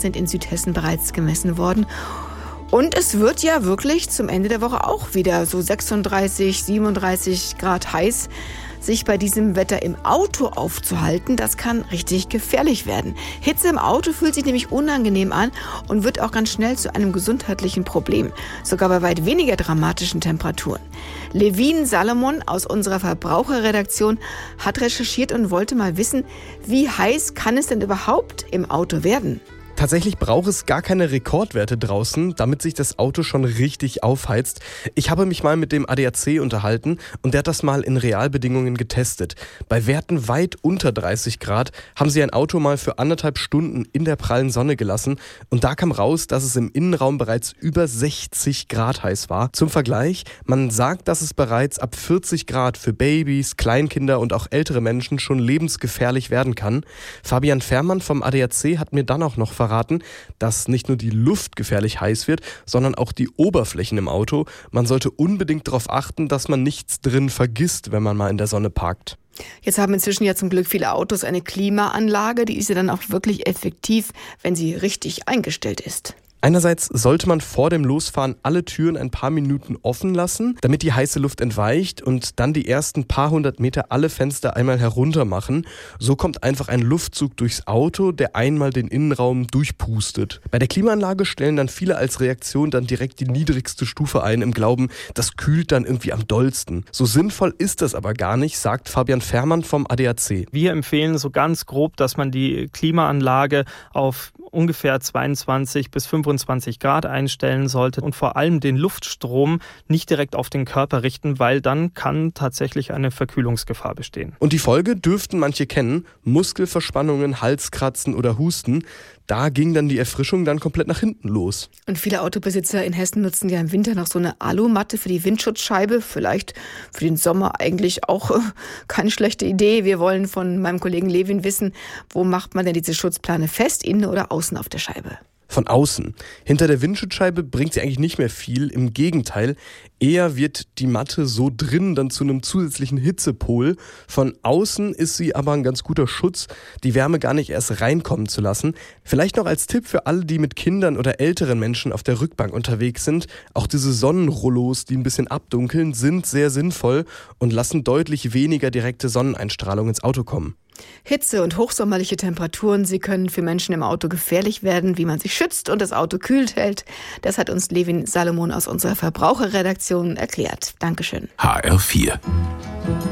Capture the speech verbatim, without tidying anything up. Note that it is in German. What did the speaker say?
sind in Südhessen bereits gemessen worden. Und es wird ja wirklich zum Ende der Woche auch wieder so sechsunddreißig, siebenunddreißig Grad heiß. Sich bei diesem Wetter im Auto aufzuhalten, das kann richtig gefährlich werden. Hitze im Auto fühlt sich nämlich unangenehm an und wird auch ganz schnell zu einem gesundheitlichen Problem. Sogar bei weit weniger dramatischen Temperaturen. Levin Salomon aus unserer Verbraucherredaktion hat recherchiert und wollte mal wissen, wie heiß kann es denn überhaupt im Auto werden? Tatsächlich braucht es gar keine Rekordwerte draußen, damit sich das Auto schon richtig aufheizt. Ich habe mich mal mit dem A D A C unterhalten und der hat das mal in Realbedingungen getestet. Bei Werten weit unter dreißig Grad haben sie ein Auto mal für anderthalb Stunden in der prallen Sonne gelassen und da kam raus, dass es im Innenraum bereits über sechzig Grad heiß war. Zum Vergleich, man sagt, dass es bereits ab vierzig Grad für Babys, Kleinkinder und auch ältere Menschen schon lebensgefährlich werden kann. Fabian Fährmann vom A D A C hat mir dann auch noch verraten, dass nicht nur die Luft gefährlich heiß wird, sondern auch die Oberflächen im Auto. Man sollte unbedingt darauf achten, dass man nichts drin vergisst, wenn man mal in der Sonne parkt. Jetzt haben inzwischen ja zum Glück viele Autos eine Klimaanlage. Die ist ja dann auch wirklich effektiv, wenn sie richtig eingestellt ist. Einerseits sollte man vor dem Losfahren alle Türen ein paar Minuten offen lassen, damit die heiße Luft entweicht und dann die ersten paar hundert Meter alle Fenster einmal herunter machen. So kommt einfach ein Luftzug durchs Auto, der einmal den Innenraum durchpustet. Bei der Klimaanlage stellen dann viele als Reaktion dann direkt die niedrigste Stufe ein, im Glauben, das kühlt dann irgendwie am dollsten. So sinnvoll ist das aber gar nicht, sagt Fabian Fährmann vom A D A C. Wir empfehlen so ganz grob, dass man die Klimaanlage auf ungefähr zweiundzwanzig bis fünfundzwanzig Grad einstellen sollte und vor allem den Luftstrom nicht direkt auf den Körper richten, weil dann kann tatsächlich eine Verkühlungsgefahr bestehen. Und die Folge dürften manche kennen: Muskelverspannungen, Halskratzen oder Husten. Da ging dann die Erfrischung dann komplett nach hinten los. Und viele Autobesitzer in Hessen nutzen ja im Winter noch so eine Alumatte für die Windschutzscheibe. Vielleicht für den Sommer eigentlich auch keine schlechte Idee. Wir wollen von meinem Kollegen Levin wissen, wo macht man denn diese Schutzplane fest, innen oder außen auf der Scheibe? Von außen. Hinter der Windschutzscheibe bringt sie eigentlich nicht mehr viel. Im Gegenteil, eher wird die Matte so drin dann zu einem zusätzlichen Hitzepol. Von außen ist sie aber ein ganz guter Schutz, die Wärme gar nicht erst reinkommen zu lassen. Vielleicht noch als Tipp für alle, die mit Kindern oder älteren Menschen auf der Rückbank unterwegs sind: Auch diese Sonnenrollos, die ein bisschen abdunkeln, sind sehr sinnvoll und lassen deutlich weniger direkte Sonneneinstrahlung ins Auto kommen. Hitze und hochsommerliche Temperaturen, sie können für Menschen im Auto gefährlich werden. Wie man sich schützt und das Auto kühl hält, das hat uns Levin Salomon aus unserer Verbraucherredaktion erklärt. Dankeschön. H R vier